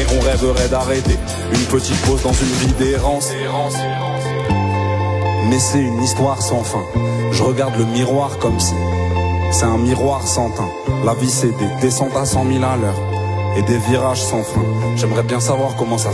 mais on rêverait d'arrêter. Une petite pause dans une vie d'errance. Mais c'est une histoire sans fin. Je regarde le miroir comme si c'est un miroir sans teint. La vie c'est des descentes à 100 000 à l'heure et des virages sans frein. J'aimerais bien savoir comment ça